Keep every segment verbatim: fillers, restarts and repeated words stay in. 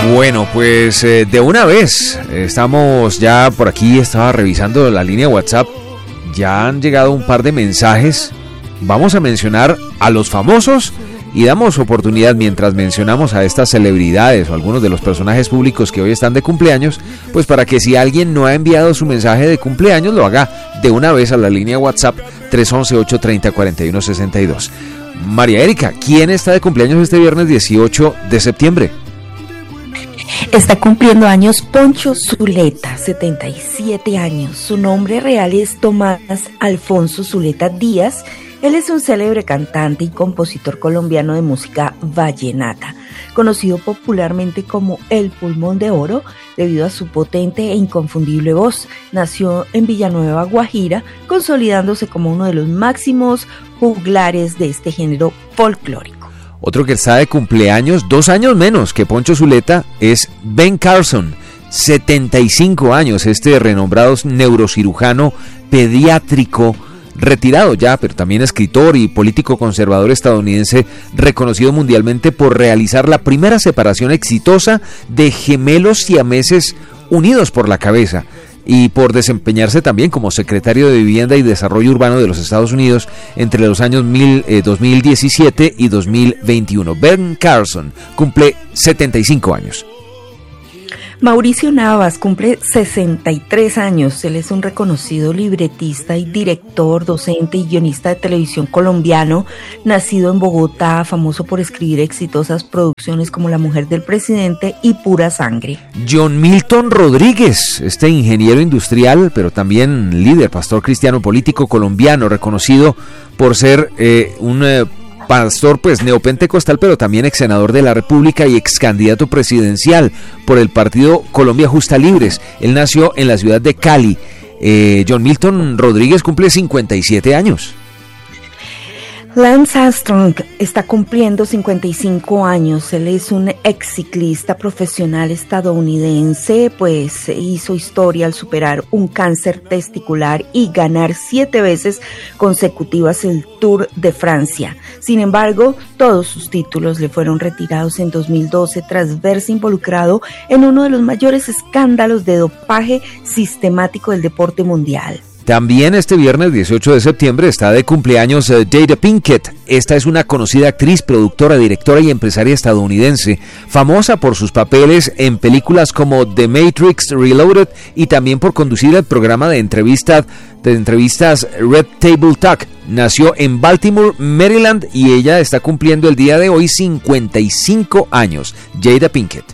Bueno, pues eh, de una vez, estamos ya por aquí, estaba revisando la línea WhatsApp, ya han llegado un par de mensajes, vamos a mencionar a los famosos y damos oportunidad mientras mencionamos a estas celebridades o algunos de los personajes públicos que hoy están de cumpleaños, pues para que si alguien no ha enviado su mensaje de cumpleaños lo haga de una vez a la línea WhatsApp tres once, ocho treinta, cuarenta y uno sesenta y dos. María Erika, ¿quién está de cumpleaños este viernes dieciocho de septiembre? Está cumpliendo años Poncho Zuleta, setenta y siete años. Su nombre real es Tomás Alfonso Zuleta Díaz. Él es un célebre cantante y compositor colombiano de música vallenata, conocido popularmente como El Pulmón de Oro debido a su potente e inconfundible voz. Nació en Villanueva, Guajira, consolidándose como uno de los máximos juglares de este género folclórico. Otro que está de cumpleaños, dos años menos que Poncho Zuleta, es Ben Carson, setenta y cinco años, este renombrado neurocirujano pediátrico, retirado ya, pero también escritor y político conservador estadounidense, reconocido mundialmente por realizar la primera separación exitosa de gemelos siameses unidos por la cabeza, y por desempeñarse también como secretario de Vivienda y Desarrollo Urbano de los Estados Unidos entre los años mil, eh, dos mil diecisiete y dos mil veintiuno. Ben Carson cumple setenta y cinco años. Mauricio Navas cumple sesenta y tres años. Él es un reconocido libretista y director, docente y guionista de televisión colombiano, nacido en Bogotá, famoso por escribir exitosas producciones como La Mujer del Presidente y Pura Sangre. John Milton Rodríguez, este ingeniero industrial, pero también líder, pastor cristiano político colombiano, reconocido por ser eh, un... Eh, pastor pues neopentecostal, pero también ex senador de la República y ex candidato presidencial por el partido Colombia Justa Libres. Él nació en la ciudad de Cali. eh, John Milton Rodríguez cumple cincuenta y siete años. Lance Armstrong está cumpliendo cincuenta y cinco años. Él es un ex ciclista profesional estadounidense, pues hizo historia al superar un cáncer testicular y ganar siete veces consecutivas el Tour de Francia. Sin embargo, todos sus títulos le fueron retirados en dos mil doce tras verse involucrado en uno de los mayores escándalos de dopaje sistemático del deporte mundial. También este viernes dieciocho de septiembre está de cumpleaños uh, Jada Pinkett. Esta es una conocida actriz, productora, directora y empresaria estadounidense, famosa por sus papeles en películas como The Matrix Reloaded y también por conducir el programa de entrevistas, de entrevistas Red Table Talk. Nació en Baltimore, Maryland, y ella está cumpliendo el día de hoy cincuenta y cinco años. Jada Pinkett.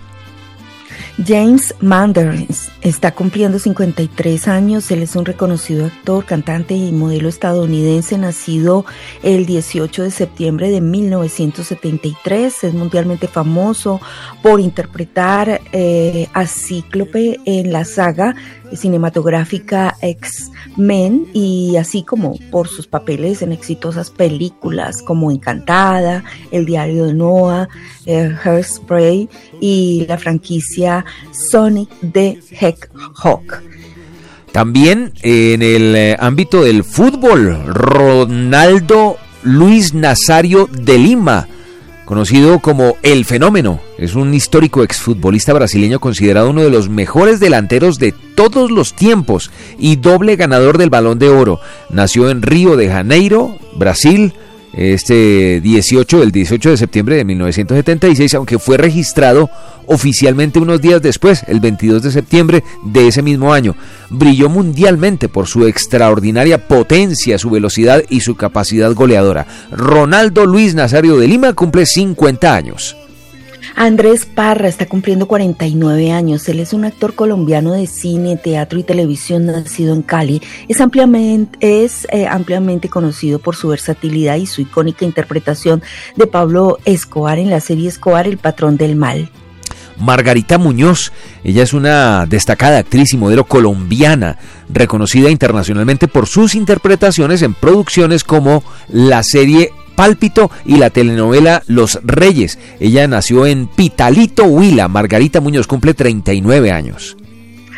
James Mandarins está cumpliendo cincuenta y tres años. Él es un reconocido actor, cantante y modelo estadounidense, nacido el dieciocho de septiembre de mil novecientos setenta y tres. Es mundialmente famoso por interpretar eh, a Cíclope en la saga cinematográfica X-Men, y así como por sus papeles en exitosas películas como Encantada, El Diario de Noah, eh, Hairspray y la franquicia Sonic the Hedgehog. También en el ámbito del fútbol, Ronaldo Luis Nazario de Lima, conocido como El Fenómeno, es un histórico exfutbolista brasileño considerado uno de los mejores delanteros de todos los tiempos y doble ganador del Balón de Oro. Nació en Río de Janeiro, Brasil, este dieciocho, el dieciocho de septiembre de mil novecientos setenta y seis, aunque fue registrado oficialmente unos días después, el veintidós de septiembre de ese mismo año. Brilló mundialmente por su extraordinaria potencia, su velocidad y su capacidad goleadora. Ronaldo Luis Nazario de Lima cumple cincuenta años. Andrés Parra está cumpliendo cuarenta y nueve años. Él es un actor colombiano de cine, teatro y televisión, nacido en Cali. Es ampliamente, es, eh, ampliamente conocido por su versatilidad y su icónica interpretación de Pablo Escobar en la serie Escobar, El Patrón del Mal. Margarita Muñoz, ella es una destacada actriz y modelo colombiana, reconocida internacionalmente por sus interpretaciones en producciones como la serie Pálpito y la telenovela Los Reyes. Ella nació en Pitalito, Huila. Margarita Muñoz cumple treinta y nueve años.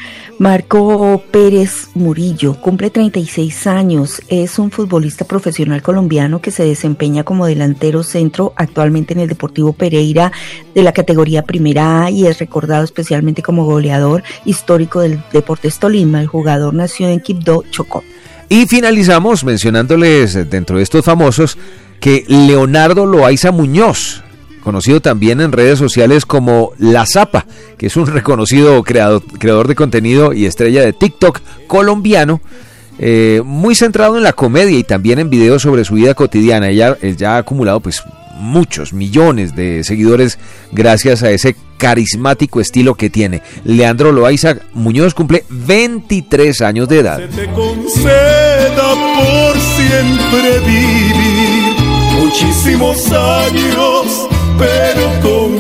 Marco Pérez Murillo cumple treinta y seis años, es un futbolista profesional colombiano que se desempeña como delantero centro actualmente en el Deportivo Pereira de la categoría Primera A y es recordado especialmente como goleador histórico del Deportes Tolima. El jugador nació en Quibdó, Chocó. Y finalizamos mencionándoles dentro de estos famosos que Leonardo Loaiza Muñoz, conocido también en redes sociales como La Zapa, que es un reconocido creador, creador de contenido y estrella de TikTok colombiano, eh, muy centrado en la comedia y también en videos sobre su vida cotidiana. Ella, él ya ha acumulado pues muchos millones de seguidores gracias a ese carismático estilo que tiene. Leandro Loaiza Muñoz cumple veintitrés años de edad. Se te conceda por siempre vivir muchísimos años, pero con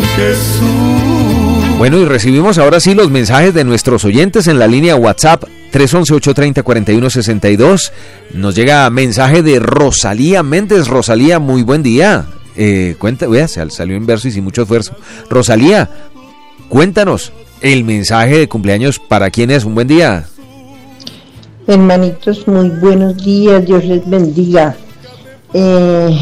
Jesús. Bueno, y recibimos ahora sí los mensajes de nuestros oyentes en la línea WhatsApp tres once, ocho treinta, cuarenta y uno sesenta y dos. Nos llega mensaje de Rosalía Méndez. Rosalía, muy buen día. Eh, cuenta, vea, salió en verso y sin mucho esfuerzo. Rosalía, cuéntanos el mensaje de cumpleaños, ¿para quién es? Un buen día. Hermanitos, muy buenos días, Dios les bendiga. Eh,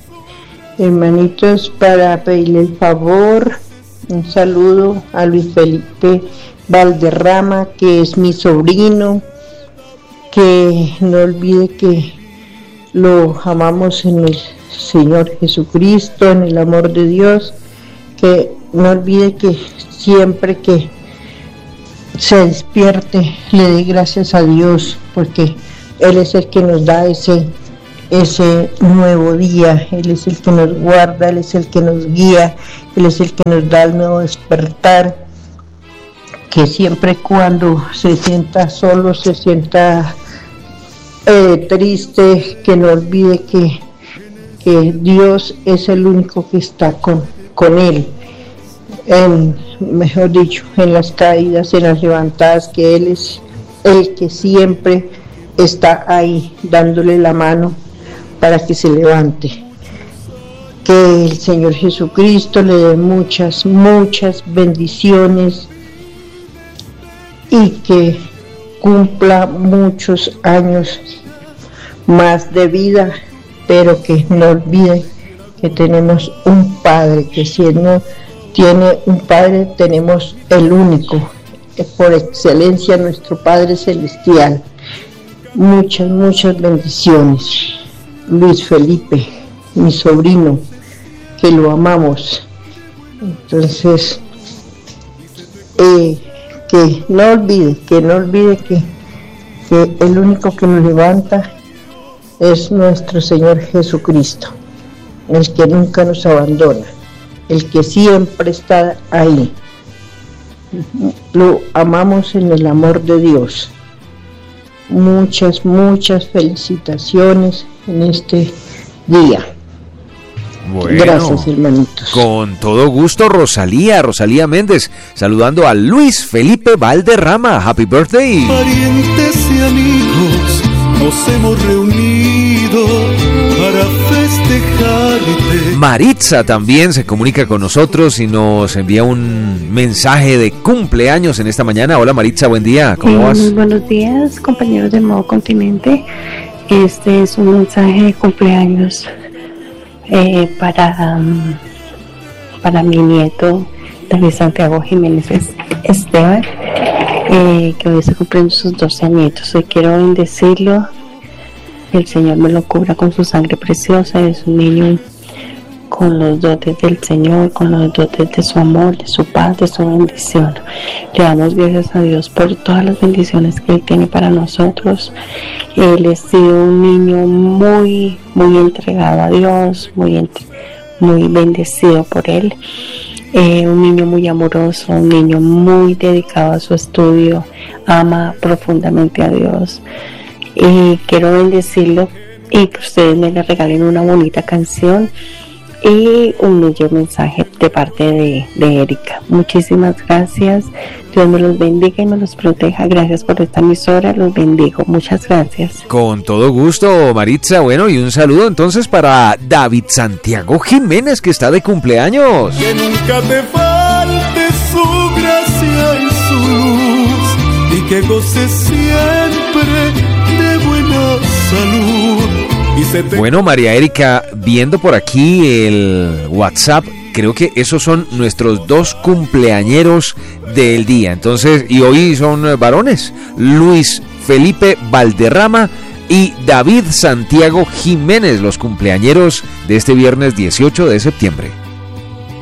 hermanitos, para pedirle el favor, un saludo a Luis Felipe Valderrama, que es mi sobrino, que no olvide que lo amamos en el Señor Jesucristo, en el amor de Dios, que no olvide que siempre que se despierte le dé gracias a Dios, porque Él es el que nos da ese, ese nuevo día, Él es el que nos guarda, Él es el que nos guía, Él es el que nos da el nuevo despertar, que siempre cuando se sienta solo, se sienta eh, triste, que no olvide que que Dios es el único que está con, con él, en, mejor dicho, en las caídas, en las levantadas, que Él es el que siempre está ahí dándole la mano para que se levante. Que el Señor Jesucristo le dé muchas, muchas bendiciones y que cumpla muchos años más de vida, pero que no olviden que tenemos un Padre, que si Él no tiene un Padre, tenemos el único, por excelencia, nuestro Padre Celestial. Muchas, muchas bendiciones. Luis Felipe, mi sobrino, que lo amamos. Entonces, eh, que no olvide, que no olvide que, que el único que nos levanta es nuestro Señor Jesucristo, el que nunca nos abandona, el que siempre está ahí. Lo amamos en el amor de Dios. Muchas, muchas felicitaciones en este día. Bueno, gracias, hermanitos. Con todo gusto, Rosalía, Rosalía Méndez, saludando a Luis Felipe Valderrama. Happy birthday. Parientes y amigos, nos hemos reunido para festejarte. Maritza también se comunica con nosotros y nos envía un mensaje de cumpleaños en esta mañana. Hola Maritza, buen día, ¿cómo eh, vas? Muy buenos días, compañeros de Modo Continente. Este es un mensaje de cumpleaños eh, para, um, para mi nieto David Santiago Jiménez Esteban, eh, que hoy está cumpliendo sus doce añitos. Hoy quiero bendecirlo, que el Señor me lo cubra con su sangre preciosa. Es un niño con los dotes del Señor, con los dotes de su amor, de su paz, de su bendición. Le damos gracias a Dios por todas las bendiciones que Él tiene para nosotros. Él ha sido un niño muy, muy entregado a Dios, muy, entre, muy bendecido por Él. Eh, un niño muy amoroso, un niño muy dedicado a su estudio, ama profundamente a Dios. Y quiero bendecirlo y que ustedes me le regalen una bonita canción y un bello mensaje de parte de, de Erika. Muchísimas gracias. Dios me los bendiga y me los proteja. Gracias por esta emisora, los bendigo. Muchas gracias. Con todo gusto, Maritza. Bueno, y un saludo entonces para David Santiago Jiménez, que está de cumpleaños. Que nunca te falte su gracia y su luz, y que goces siempre de buena salud. Y se te... Bueno, María Erika, viendo por aquí el WhatsApp, creo que esos son nuestros dos cumpleañeros del día. Entonces, y hoy son varones, Luis Felipe Valderrama y David Santiago Jiménez, los cumpleañeros de este viernes dieciocho de septiembre.